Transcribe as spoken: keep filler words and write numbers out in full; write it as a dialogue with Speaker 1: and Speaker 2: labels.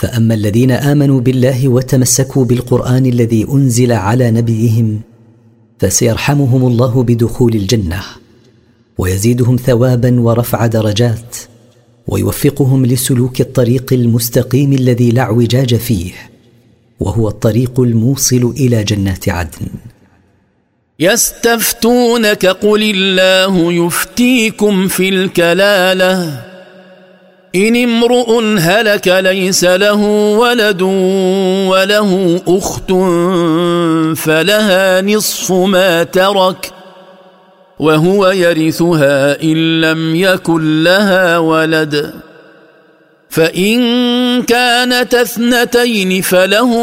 Speaker 1: فأما الذين آمنوا بالله وتمسكوا بالقرآن الذي أنزل على نبيهم فسيرحمهم الله بدخول الجنة، ويزيدهم ثوابا ورفع درجات، ويوفقهم لسلوك الطريق المستقيم الذي لا اعوجاج فيه، وهو الطريق الموصل إلى جنات عدن.
Speaker 2: يستفتونك قل الله يفتيكم في الكلالة إن امرؤ هلك ليس له ولد وله أخت فلها نصف ما ترك وهو يرثها إن لم يكن لها ولد، فإن كانت اثنتين فله